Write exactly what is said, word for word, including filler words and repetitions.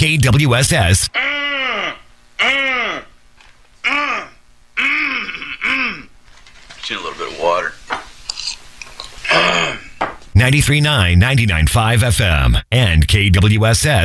K W S S. Mm, mm, mm, mm, mm. Just need a little bit of water. ninety-three point nine, ninety-nine point five F M and K W S S.